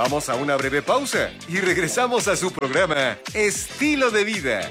Vamos a una breve pausa y regresamos a su programa Estilo de Vida.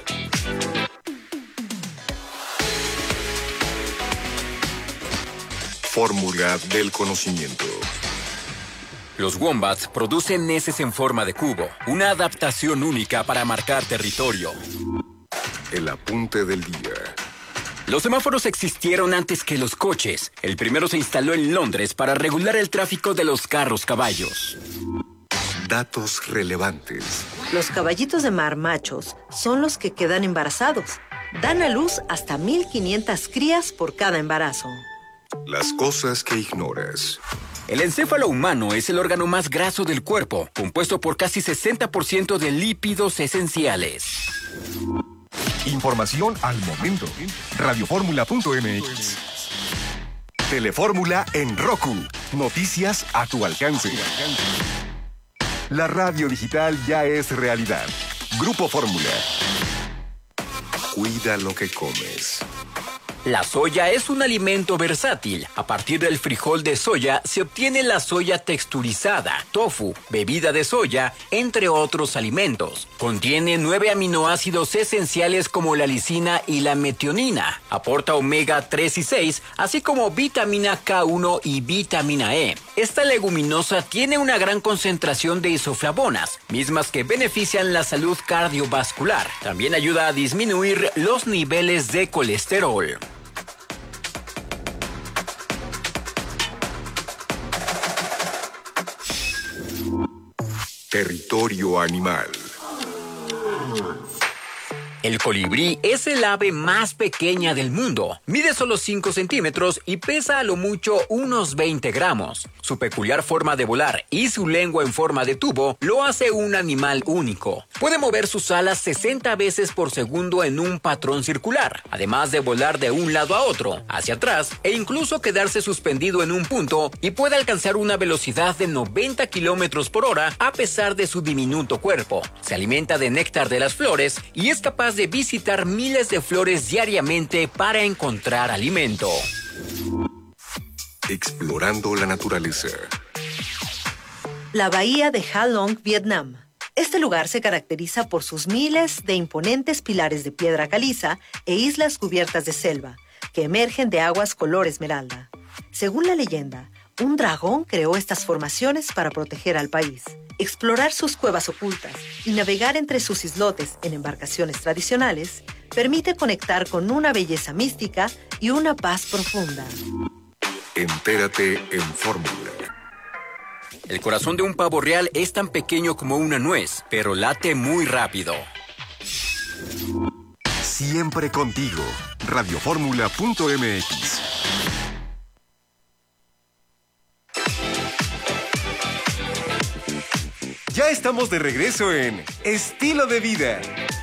Fórmula del conocimiento. Los wombats producen heces en forma de cubo, una adaptación única para marcar territorio. El apunte del día. Los semáforos existieron antes que los coches. El primero se instaló en Londres para regular el tráfico de los carros-caballos. Datos relevantes. Los caballitos de mar machos son los que quedan embarazados. Dan a luz hasta 1,500 crías por cada embarazo. Las cosas que ignoras. El encéfalo humano es el órgano más graso del cuerpo, compuesto por casi 60% de lípidos esenciales. Información al momento. Radioformula.mx. Telefórmula en Roku. Noticias a tu alcance. La radio digital ya es realidad. Grupo Fórmula. Cuida lo que comes. La soya es un alimento versátil. A partir del frijol de soya se obtiene la soya texturizada, tofu, bebida de soya, entre otros alimentos. Contiene 9 aminoácidos esenciales como la lisina y la metionina. Aporta omega 3 y 6, así como vitamina K1 y vitamina E. Esta leguminosa tiene una gran concentración de isoflavonas, mismas que benefician la salud cardiovascular. También ayuda a disminuir los niveles de colesterol. Territorio animal. El colibrí es el ave más pequeña del mundo. Mide solo 5 centímetros y pesa a lo mucho unos 20 gramos. Su peculiar forma de volar y su lengua en forma de tubo lo hace un animal único. Puede mover sus alas 60 veces por segundo en un patrón circular, además de volar de un lado a otro, hacia atrás e incluso quedarse suspendido en un punto, y puede alcanzar una velocidad de 90 kilómetros por hora a pesar de su diminuto cuerpo. Se alimenta de néctar de las flores y es capaz de visitar miles de flores diariamente para encontrar alimento. Explorando la naturaleza. La bahía de Ha Long, Vietnam. Este lugar se caracteriza por sus miles de imponentes pilares de piedra caliza e islas cubiertas de selva, que emergen de aguas color esmeralda. Según la leyenda, un dragón creó estas formaciones para proteger al país. Explorar sus cuevas ocultas y navegar entre sus islotes en embarcaciones tradicionales permite conectar con una belleza mística y una paz profunda. Entérate en Fórmula. El corazón de un pavo real es tan pequeño como una nuez, pero late muy rápido. Siempre contigo. Radioformula.mx. Ya estamos de regreso en Estilo de Vida.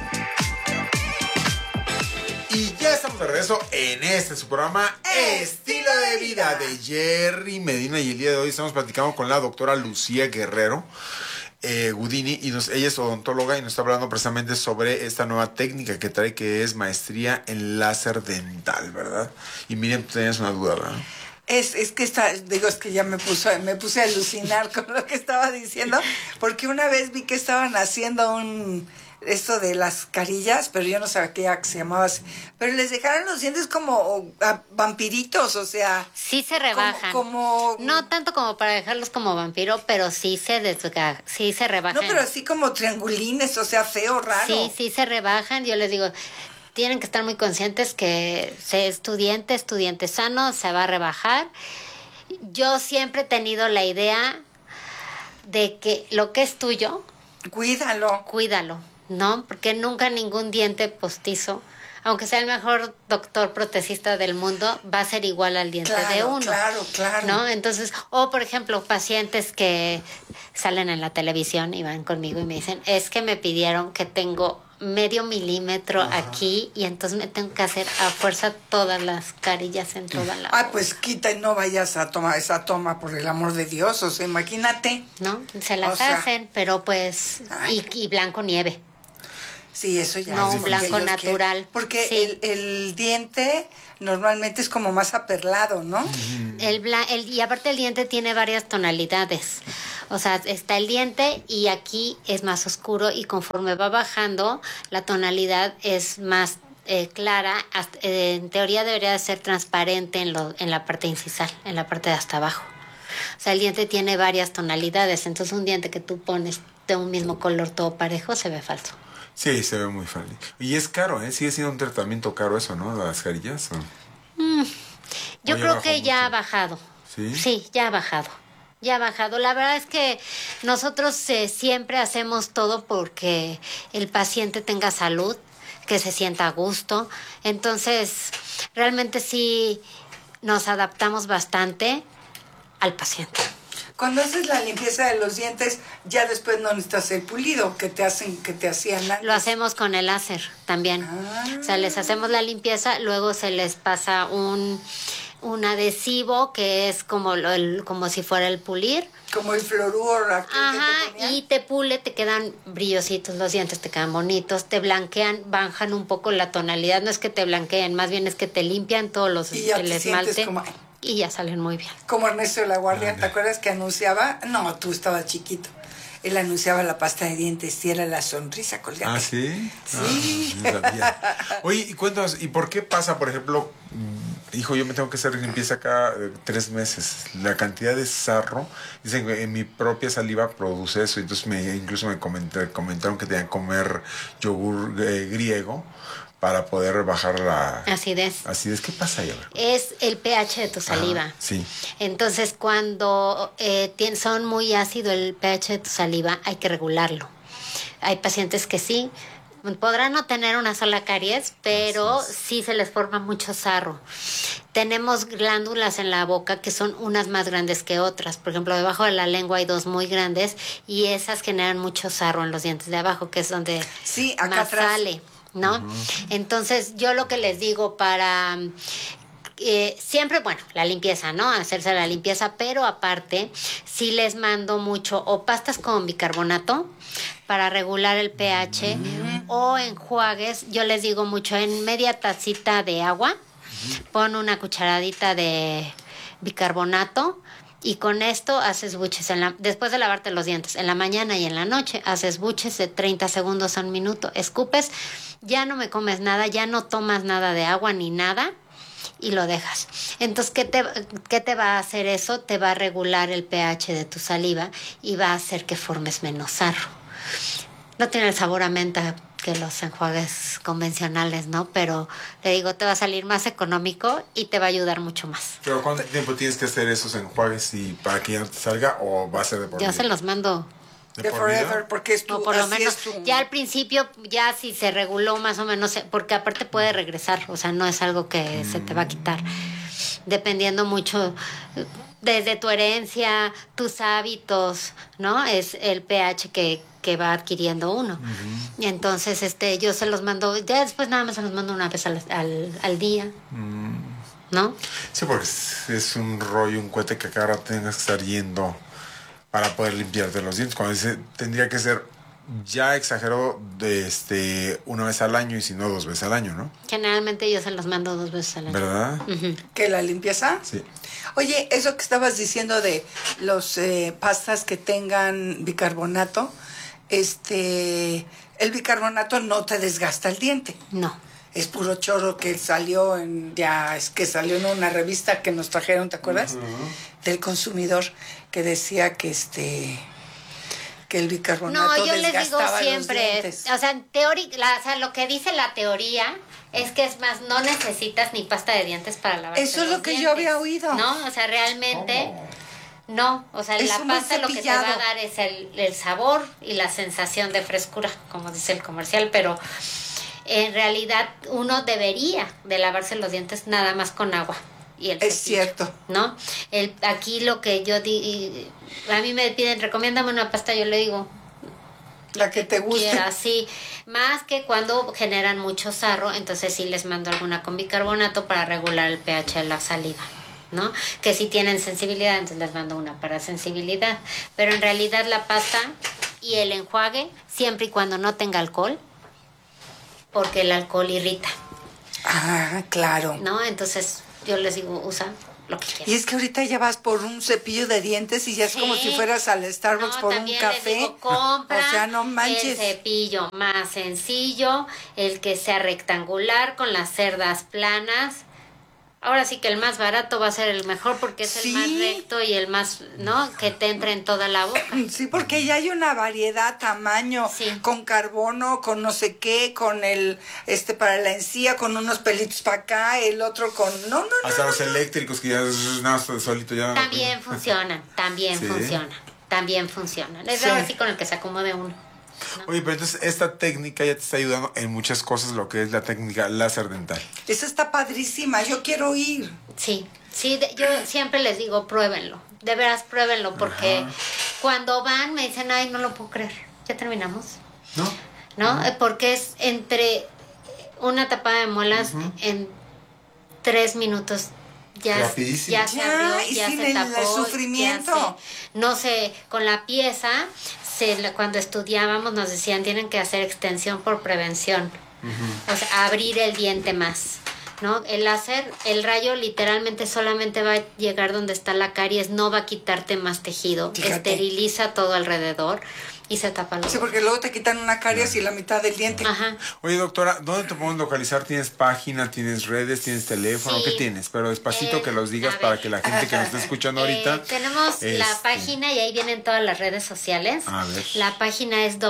Y ya estamos de regreso en su programa Estilo de Vida de Jerry Medina. Y el día de hoy estamos platicando con la doctora Lucía Guerrero Gudini. Y ella es odontóloga y nos está hablando precisamente sobre esta nueva técnica que trae, que es maestría en láser dental, ¿verdad? Y Miriam, tú tenías una duda, ¿verdad? Es que ya me puse a alucinar con lo que estaba diciendo, porque una vez vi que estaban haciendo esto de las carillas, pero yo no sabía que se llamaba así, pero les dejaron los dientes como vampiritos, o sea... Sí se rebajan. No tanto como para dejarlos como vampiro, pero sí se rebajan. No, pero así como triangulines, o sea, feo, raro. Sí se rebajan. Yo les digo, tienen que estar muy conscientes que estudiante sano se va a rebajar. Yo siempre he tenido la idea de que lo que es tuyo... Cuídalo, ¿no? Porque nunca ningún diente postizo, aunque sea el mejor doctor protecista del mundo, va a ser igual al diente de uno. Claro. ¿No? Entonces, por ejemplo, pacientes que salen en la televisión y van conmigo y me dicen, es que me pidieron que tengo medio milímetro aquí y entonces me tengo que hacer a fuerza todas las carillas en toda la boca. Pues quita y no vayas a tomar esa toma, por el amor de Dios, o sea, imagínate. ¿No? Se las hacen, pero pues, y blanco nieve. Sí, eso ya no, es un blanco natural. Porque sí. el diente normalmente es como más aperlado, ¿no? Y aparte el diente tiene varias tonalidades. O sea, está el diente y aquí es más oscuro y conforme va bajando, la tonalidad es más clara. En teoría debería de ser transparente en la parte incisal, en la parte de hasta abajo. O sea, el diente tiene varias tonalidades, entonces un diente que tú pones de un mismo color todo parejo se ve falso. Sí, se ve muy fácil. Y es caro, ¿eh? Sigue siendo un tratamiento caro eso, ¿no? Las carillas. Yo creo que ya ha bajado. ¿Sí? Sí, ya ha bajado. Ya ha bajado. La verdad es que nosotros siempre hacemos todo porque el paciente tenga salud, que se sienta a gusto. Entonces, realmente sí nos adaptamos bastante al paciente. Cuando haces la limpieza de los dientes, ya después no necesitas el pulido que te hacían antes. Lo hacemos con el láser también. O sea, les hacemos la limpieza, luego se les pasa un adhesivo que es como si fuera el pulir. Como el fluoruro. Ajá, y te pule, te quedan brillositos los dientes, te quedan bonitos, te blanquean, bajan un poco la tonalidad. No es que te blanqueen, más bien es que te limpian todos el esmalte. Y ya salen muy bien. Como Ernesto de la Guardia, ¿te acuerdas que anunciaba? No, tú estabas chiquito. Él anunciaba la pasta de dientes y era la sonrisa colgante. ¿Ah, sí? Sí. No sabía. Oye, y cuéntanos, ¿y por qué pasa, por ejemplo, hijo, yo me tengo que hacer limpieza cada 3 meses? La cantidad de sarro, dicen que en mi propia saliva produce eso, entonces incluso me comentaron que tenían que comer yogur griego para poder bajar la acidez. ¿Qué pasa ahí? Es el pH de tu saliva. Sí. Entonces, cuando son muy ácido el pH de tu saliva, hay que regularlo. Hay pacientes que sí, podrán no tener una sola caries, pero sí se les forma mucho sarro. Tenemos glándulas en la boca que son unas más grandes que otras. Por ejemplo, debajo de la lengua hay 2 muy grandes y esas generan mucho sarro en los dientes de abajo, que es donde acá más atrás sale, ¿no? Uh-huh. Entonces, yo lo que les digo para siempre, bueno, la limpieza, ¿no? Hacerse la limpieza, pero aparte, sí les mando mucho o pastas con bicarbonato para regular el pH o enjuagues. Yo les digo mucho, en media tacita de agua, pon una cucharadita de bicarbonato. Y con esto haces buches después de lavarte los dientes, en la mañana y en la noche, haces buches de 30 segundos a 1 minuto, escupes, ya no me comes nada, ya no tomas nada de agua ni nada y lo dejas. Entonces, ¿qué te va a hacer eso? Te va a regular el pH de tu saliva y va a hacer que formes menos sarro. No tiene el sabor a menta que los enjuagues convencionales, ¿no? Pero le digo, te va a salir más económico y te va a ayudar mucho más. ¿Pero cuánto tiempo tienes que hacer esos enjuagues y para que ya no te salga o va a ser de por vida? Yo se los mando de forever, porque es tu, o por lo menos ya al principio, ya si se reguló más o menos, porque aparte puede regresar, o sea, no es algo que se te va a quitar, dependiendo mucho desde tu herencia, tus hábitos, ¿no? Es el pH que va adquiriendo uno. Y entonces yo se los mando, ya después nada más se los mando una vez al día, ¿no? Sí, porque es un rollo, un cohete que cada rato tengas que estar yendo para poder limpiarte los dientes. Cuando dice, tendría que ser, ya exageró, una vez al año y si no 2 veces al año, ¿no? Generalmente yo se los mando 2 veces al año. ¿Verdad? ¿Que la limpieza? Sí. Oye, eso que estabas diciendo de los pastas que tengan bicarbonato, el bicarbonato no te desgasta el diente. No. Es puro choro que salió en una revista que nos trajeron, ¿te acuerdas? Del consumidor, que decía que el bicarbonato no, yo les digo siempre, o sea, en teoría, lo que dice la teoría es que es más, no necesitas ni pasta de dientes para lavar. Eso es lo que yo había oído. No, o sea, realmente no, o sea, la pasta lo que te va a dar es el sabor y la sensación de frescura, como dice el comercial, pero en realidad uno debería de lavarse los dientes nada más con agua y el cepillo, es cierto, ¿no? Aquí lo que yo a mí me piden, recomiéndame una pasta, yo le digo la que te guste. Sí, más que cuando generan mucho sarro, entonces sí les mando alguna con bicarbonato para regular el pH de la saliva, ¿no? Que si tienen sensibilidad, entonces les mando una para sensibilidad, pero en realidad la pasta y el enjuague, siempre y cuando no tenga alcohol, porque el alcohol irrita. Ah, claro. ¿No? Entonces yo les digo, usa lo que quieras. Y es que ahorita ya vas por un cepillo de dientes y ya es como si fueras al Starbucks por un también café. les digo, compra o sea, no manches. el cepillo más sencillo, el que sea rectangular con las cerdas planas. Ahora sí que el más barato va a ser el mejor porque es el más recto y el más, ¿no? Que te entre en toda la boca. Sí, porque ya hay una variedad, tamaño, con carbono, con no sé qué, con el, para la encía, con unos pelitos para acá, el otro con, hasta los eléctricos que ya nada más solito ya. También funcionan, también funcionan. Es así con el que se acomode uno. ¿No? Oye, pero entonces esta técnica ya te está ayudando en muchas cosas, lo que es la técnica láser dental. Esa está padrísima, yo quiero ir. Sí, yo siempre les digo, pruébenlo, de veras pruébenlo, porque cuando van me dicen, ay, no lo puedo creer, ya terminamos. ¿No? Porque es una tapada de muelas en 3 minutos. Ya se abrió, y ya sin se tapó, el sufrimiento. No sé, con la pieza, cuando estudiábamos nos decían, tienen que hacer extensión por prevención. O sea, abrir el diente más, ¿no? El láser, el rayo literalmente solamente va a llegar donde está la caries, no va a quitarte más tejido. Fíjate. Esteriliza todo alrededor y se tapa los. Sí, porque luego te quitan una caries y la mitad del diente. Ajá. Oye, doctora, ¿dónde te podemos localizar? ¿Tienes página, tienes redes, tienes teléfono? Sí. ¿Qué tienes? Pero despacito que los digas para que la gente que nos está escuchando ahorita... Tenemos la página y ahí vienen todas las redes sociales. A ver. La página es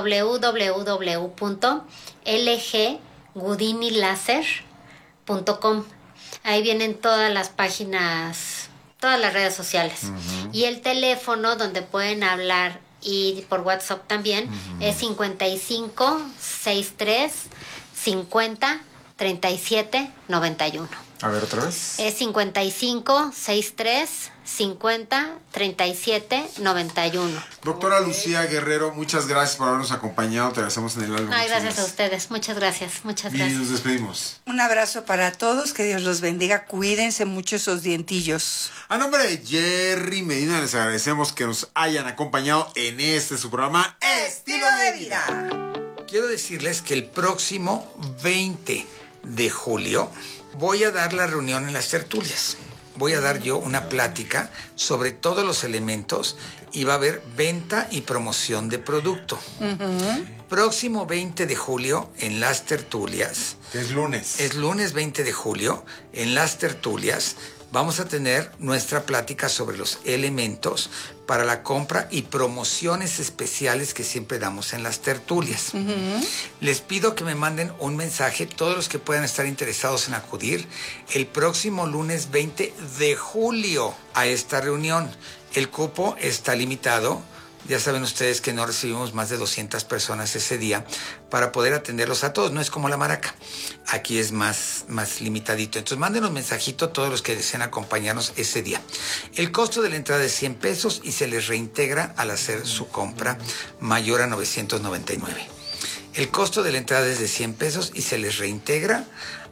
www.lggoodinilaser.com. Ahí vienen todas las páginas, todas las redes sociales. Y el teléfono donde pueden hablar y por WhatsApp también es 55 63 50 37 91. A ver, otra vez. Es 55 63 50 37 91. Doctora Lucía Guerrero, muchas gracias por habernos acompañado. Te agradecemos en el álbum. Ay, gracias a ustedes. Muchas gracias. Y nos despedimos. Un abrazo para todos, que Dios los bendiga. Cuídense mucho esos dientillos. A nombre de Jerry Medina, les agradecemos que nos hayan acompañado en su programa Estilo de Vida. Quiero decirles que el próximo 20 de julio voy a dar la reunión en las tertulias. Voy a dar yo una plática sobre todos los elementos y va a haber venta y promoción de producto. Próximo 20 de julio en las tertulias. Que es lunes. Es lunes 20 de julio en las tertulias. Vamos a tener nuestra plática sobre los elementos para la compra y promociones especiales que siempre damos en las tertulias. Les pido que me manden un mensaje, todos los que puedan estar interesados en acudir, el próximo lunes 20 de julio a esta reunión. El cupo está limitado. Ya saben ustedes que no recibimos más de 200 personas ese día para poder atenderlos a todos. No es como la Maraca. Aquí es más limitadito. Entonces, mándenos mensajito a todos los que deseen acompañarnos ese día. El costo de la entrada es 100 pesos y se les reintegra al hacer su compra mayor a 999. El costo de la entrada es de 100 pesos y se les reintegra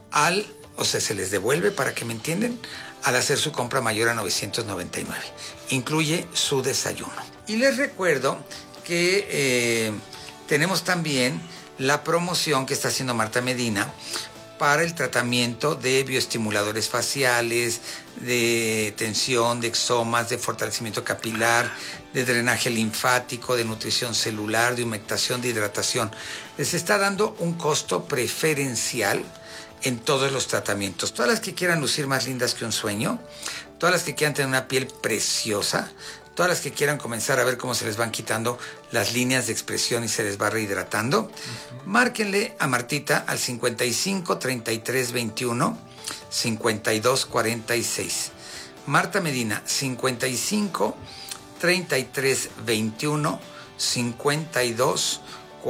se les devuelve, para que me entiendan, al hacer su compra mayor a 999. Incluye su desayuno. Y les recuerdo que tenemos también la promoción que está haciendo Marta Medina para el tratamiento de bioestimuladores faciales, de tensión, de exomas, de fortalecimiento capilar, de drenaje linfático, de nutrición celular, de humectación, de hidratación. Les está dando un costo preferencial en todos los tratamientos. Todas las que quieran lucir más lindas que un sueño, todas las que quieran tener una piel preciosa, todas las que quieran comenzar a ver cómo se les van quitando las líneas de expresión y se les va rehidratando, márquenle a Martita al 55 33 21 52 46. Marta Medina, 55 33 21 52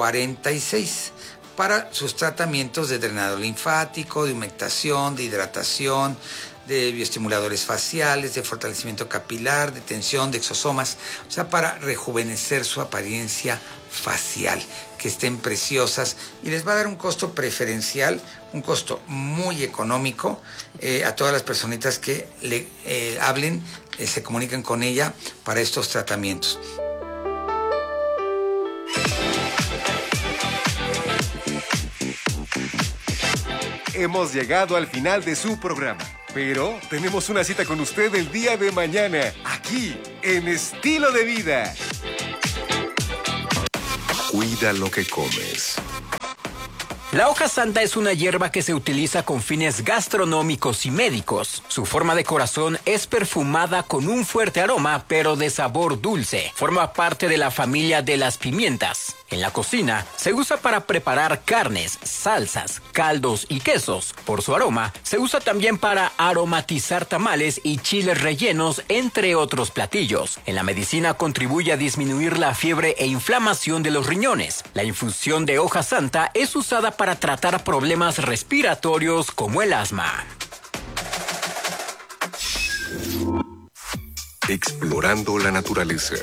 46. Para sus tratamientos de drenado linfático, de humectación, de hidratación, de bioestimuladores faciales, de fortalecimiento capilar, de tensión, de exosomas, o sea, para rejuvenecer su apariencia facial, que estén preciosas, y les va a dar un costo preferencial, un costo muy económico a todas las personitas que le hablen, se comuniquen con ella para estos tratamientos. Hemos llegado al final de su programa. Pero tenemos una cita con usted el día de mañana, aquí, en Estilo de Vida. Cuida lo que comes. La hoja santa es una hierba que se utiliza con fines gastronómicos y médicos. Su forma de corazón es perfumada con un fuerte aroma, pero de sabor dulce. Forma parte de la familia de las pimientas. En la cocina se usa para preparar carnes, salsas, caldos y quesos. Por su aroma, se usa también para aromatizar tamales y chiles rellenos, entre otros platillos. En la medicina contribuye a disminuir la fiebre e inflamación de los riñones. La infusión de hoja santa es usada para tratar problemas respiratorios como el asma. Explorando la naturaleza.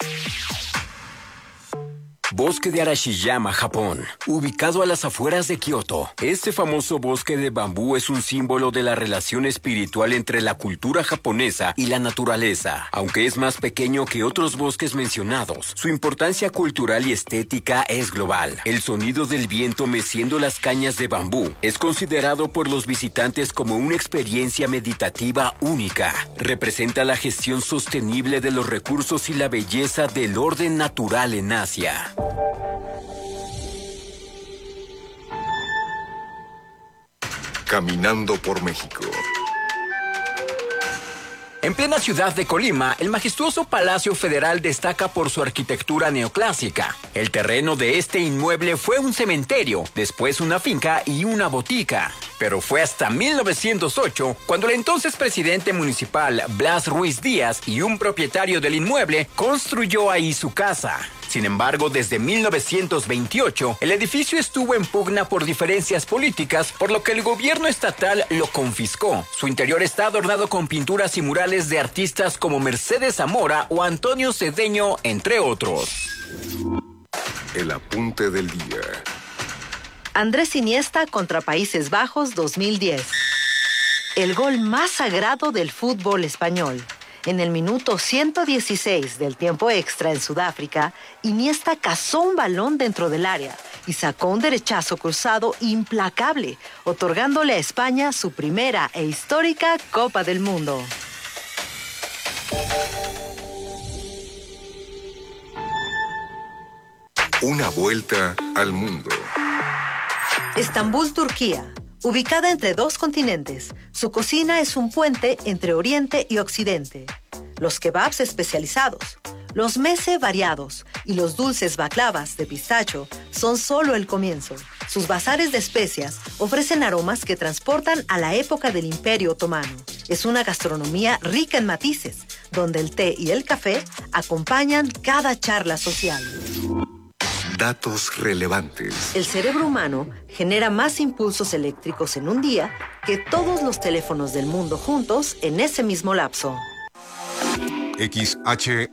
Bosque de Arashiyama, Japón, ubicado a las afueras de Kioto. Este famoso bosque de bambú es un símbolo de la relación espiritual entre la cultura japonesa y la naturaleza. Aunque es más pequeño que otros bosques mencionados, su importancia cultural y estética es global. El sonido del viento meciendo las cañas de bambú es considerado por los visitantes como una experiencia meditativa única. Representa la gestión sostenible de los recursos y la belleza del orden natural en Asia. Caminando por México. En plena ciudad de Colima, el majestuoso Palacio Federal destaca por su arquitectura neoclásica. El terreno de este inmueble fue un cementerio, después una finca y una botica. Pero fue hasta 1908 cuando el entonces presidente municipal Blas Ruiz Díaz y un propietario del inmueble construyó ahí su casa. Sin embargo, desde 1928, el edificio estuvo en pugna por diferencias políticas, por lo que el gobierno estatal lo confiscó. Su interior está adornado con pinturas y murales de artistas como Mercedes Zamora o Antonio Cedeño, entre otros. El apunte del día. Andrés Iniesta contra Países Bajos 2010. El gol más sagrado del fútbol español. En el minuto 116 del tiempo extra en Sudáfrica, Iniesta cazó un balón dentro del área y sacó un derechazo cruzado implacable, otorgándole a España su primera e histórica Copa del Mundo. Una vuelta al mundo. Estambul, Turquía. Ubicada entre dos continentes, su cocina es un puente entre Oriente y Occidente. Los kebabs especializados, los meze variados y los dulces baklavas de pistacho son solo el comienzo. Sus bazares de especias ofrecen aromas que transportan a la época del Imperio Otomano. Es una gastronomía rica en matices, donde el té y el café acompañan cada charla social. Datos relevantes. El cerebro humano genera más impulsos eléctricos en un día que todos los teléfonos del mundo juntos en ese mismo lapso. XHABR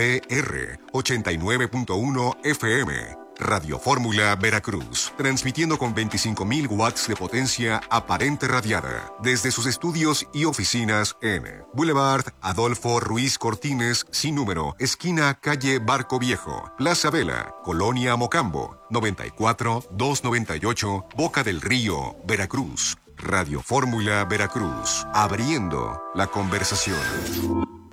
89.1 FM. Radio Fórmula Veracruz, transmitiendo con 25.000 watts de potencia aparente radiada desde sus estudios y oficinas en Boulevard Adolfo Ruiz Cortines, sin número, esquina calle Barco Viejo, Plaza Vela, Colonia Mocambo, 94-298, Boca del Río, Veracruz. Radio Fórmula Veracruz, abriendo la conversación.